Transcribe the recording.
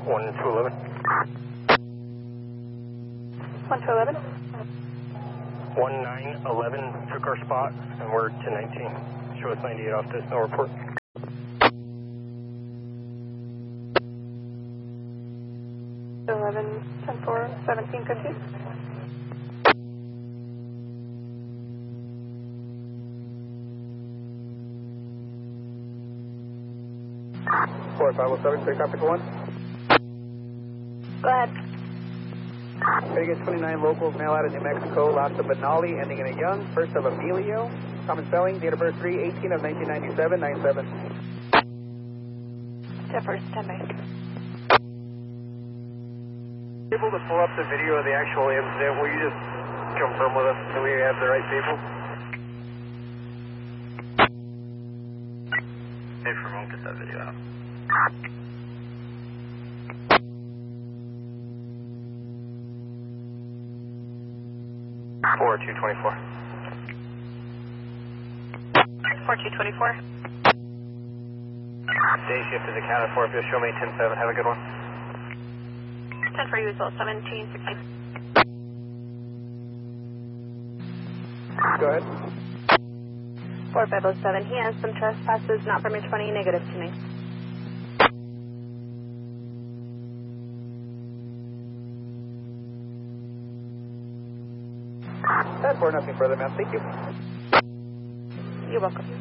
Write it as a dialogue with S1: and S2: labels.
S1: 1 to 11.
S2: 1 to 11.
S1: 1911 took our spot, and we're to 19. Show us 98 off this, no report.
S2: To 11, 10 4, 17, 15.
S3: 4507, clear traffic 1.
S2: Go ahead.
S3: Vegas 29 locals, mail out of New Mexico, lots of Benali, ending in a Young, first of Emilio, common spelling, date of birth 3/18 of 1997, 97.
S2: First, 10 by.
S3: Able to pull up the video of the actual incident, will you just confirm with us that we have the right people?
S1: Hey, Fermo, get that video out. Four 224.
S2: 4224.
S3: Day shift is accounted for. If you'll show me 10-7, have a good one.
S2: 10 for you as well, 17, 16.
S3: Go ahead.
S2: 4507, he has some trespasses, not from your 20, negative to me.
S3: That's for nothing further, ma'am. Thank you.
S2: You're welcome.